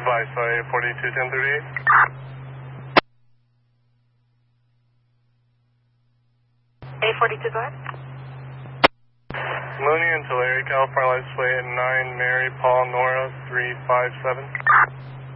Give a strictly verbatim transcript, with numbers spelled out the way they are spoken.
advised, sorry, forty-two ten thirty-eight. A forty-two, go ahead. Mooney and Tulare, California, license plate nine Mary Paul Nora three five seven.